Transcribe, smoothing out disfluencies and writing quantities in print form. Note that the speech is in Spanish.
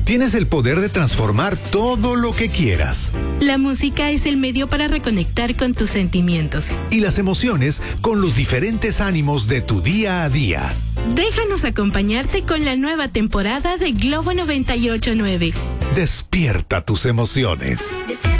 tienes el poder de transformar todo lo que quieras. La música es el medio para reconectar con tus sentimientos. Y las emociones con los diferentes ánimos de tu día a día. Déjanos acompañarte con la nueva temporada de Globo 98.9. Despierta tus emociones.